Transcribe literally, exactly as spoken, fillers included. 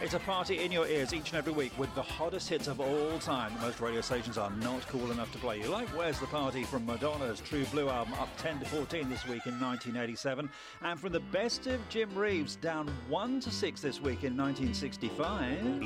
It's a party in your ears each and every week with the hottest hits of all time that most radio stations are not cool enough to play you. Like Where's the Party from Madonna's True Blue album, up ten to fourteen this week in nineteen eighty-seven. And from the best of Jim Reeves, down one to six this week in nineteen sixty-five.